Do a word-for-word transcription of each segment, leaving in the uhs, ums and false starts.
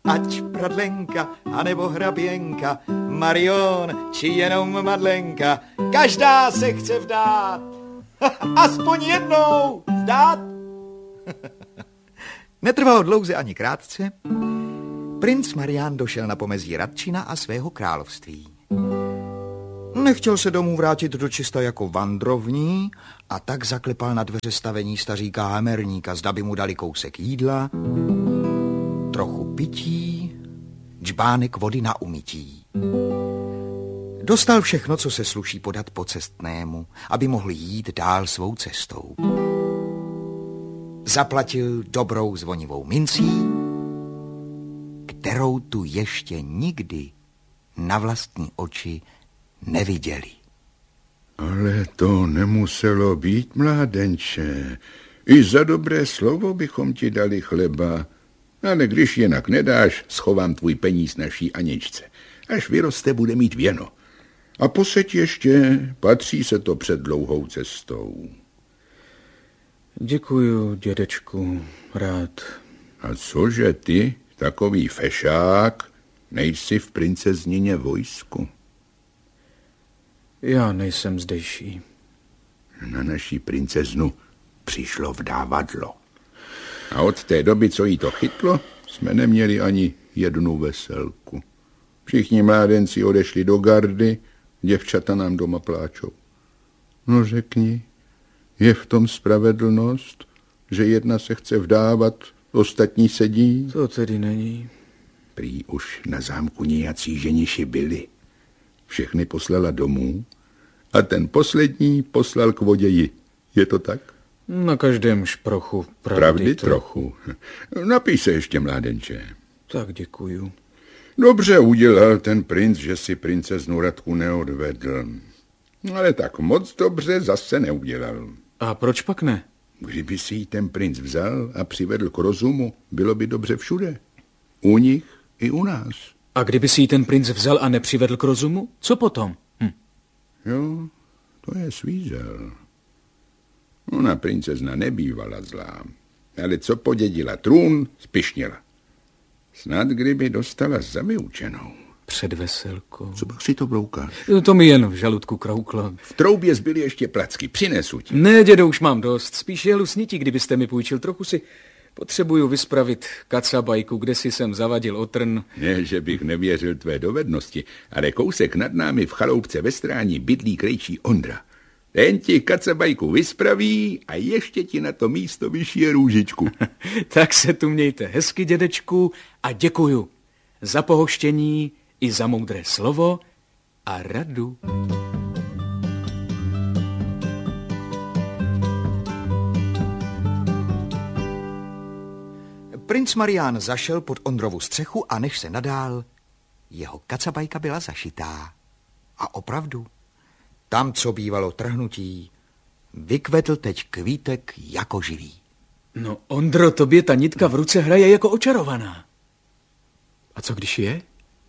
ať pradlenka, anebo hraběnka, Marion, či jenom Madlenka, každá se chce vdát. Aspoň jednou vdát. Netrvalo dlouze ani krátce. Princ Marián došel na pomezí Radčina a svého království. Nechtěl se domů vrátit do čista jako vandrovní a tak zaklepal na dveře stavení staříka Hamerníka, zda by mu dali kousek jídla, trochu pití, džbánek vody na umytí. Dostal všechno, co se sluší podat pocestnému, aby mohl jít dál svou cestou. Zaplatil dobrou zvonivou mincí, kterou tu ještě nikdy na vlastní oči neviděli. Ale to nemuselo být, mládenče. I za dobré slovo bychom ti dali chleba. Ale když jinak nedáš, schovám tvůj peníz naší Aničce. Až vyroste, bude mít věno. A poseď ještě, patří se to před dlouhou cestou. Děkuju, dědečku, rád. A cože ty, takový fešák, nejsi v princeznině vojsku? Já nejsem zdejší. Na naší princeznu přišlo vdávadlo. A od té doby, co jí to chytlo, jsme neměli ani jednu veselku. Všichni mládenci odešli do gardy, děvčata nám doma pláčou. No řekni, je v tom spravedlnost, že jedna se chce vdávat, ostatní sedí? To tedy není. Prý už na zámku nějací ženiši byli. Všechny poslala domů a ten poslední poslal k voději. Je to tak? Na každém šprochu pravdy, pravdy to... trochu. Napíš se ještě, mládenče. Tak děkuju. Dobře udělal ten princ, že si princeznu Radku neodvedl. Ale tak moc dobře zase neudělal. A proč pak ne? Kdyby si ji ten princ vzal a přivedl k rozumu, bylo by dobře všude. U nich i u nás. A kdyby si ji ten princ vzal a nepřivedl k rozumu, co potom? Hm. Jo, to je svízel. Ona princezna nebývala zlá, ale co podědila trůn, spyšněla. Snad kdyby dostala za vyučenou. Před veselkou. Co pak si to broukáš? To mi jen v žaludku krouklo. V troubě zbyly ještě placky, přinesu ti. Ne, dědo, už mám dost. Spíš jelu snití, kdybyste mi půjčil. Trochu si potřebuju vyspravit kacabajku, kde si jsem zavadil otrn. Ne, že bych nevěřil tvé dovednosti, ale kousek nad námi v chaloupce ve Strání bydlí krejčí Ondra. Ten ti kacabajku vyspraví a ještě ti na to místo vyšije růžičku. Tak se tu mějte hezky, dědečku, a děkuju za pohoštění i za moudré slovo a radu. Princ Marián zašel pod Ondrovu střechu a než se nadál, jeho kacabajka byla zašitá. A opravdu, tam, co bývalo trhnutí, vykvetl teď kvítek jako živý. No, Ondro, tobě ta nitka v ruce hraje jako očarovaná. A co když je?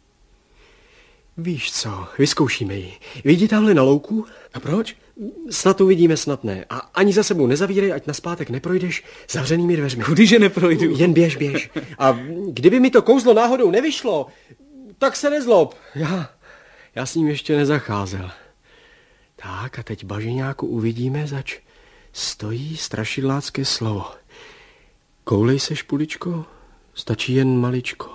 Víš co, vyzkoušíme ji. Vidí tamhle na louku? A proč? Snad uvidíme, snad ne. A ani za sebou nezavírej, ať naspátek neprojdeš zavřenými dveřmi. Kudyže neprojdu? Jen běž, běž. A kdyby mi to kouzlo náhodou nevyšlo, tak se nezlob. Já, já s ním ještě nezacházel. Tak a teď bažiňáku uvidíme, zač stojí strašidlácké slovo. Koulej se, špuličko, stačí jen maličko.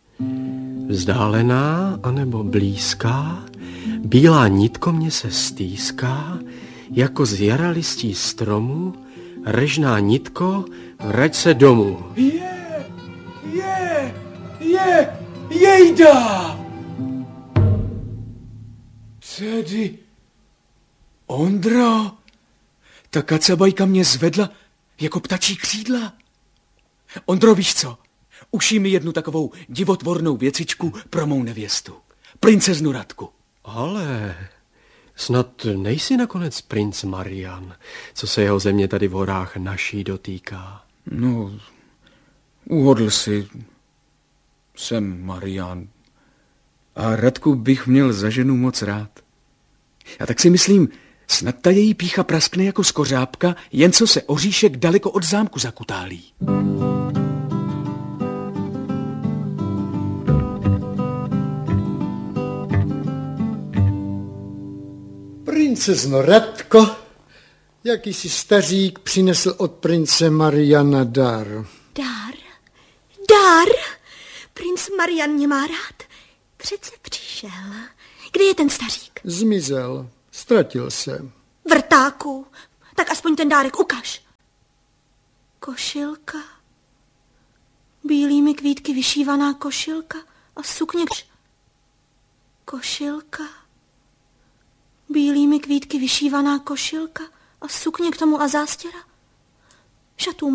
Vzdálená anebo blízká, bílá nitko mě se stýská, jako z jara listí stromu, režná nitko, vrať se domů. Je, je, je, jejda! Tedy, Ondro, ta kacabajka mě zvedla jako ptačí křídla. Ondro, víš co? Ušij mi jednu takovou divotvornou věcičku pro mou nevěstu. Princeznu Radku. Ale snad nejsi nakonec princ Marián, co se jeho země tady v horách naší dotýká. No, uhodl si. Jsem Marián. A Radku bych měl za ženu moc rád. A tak si myslím, snad ta její pýcha praskne jako skořápka, jen co se oříšek daleko od zámku zakutálí. Princezno Radko, jakýsi stařík přinesl od prince Mariana dar. Dar? Dar? Princ Marian mě má rád. Přece přišel. Kde je ten stařík? Zmizel, ztratil se. Vrtáku, tak aspoň ten dárek ukaž. Košilka. Bílými kvítky vyšívaná košilka a sukně. Košilka. Bílými kvítky vyšívaná košilka a sukně k tomu a zástěra. Šatů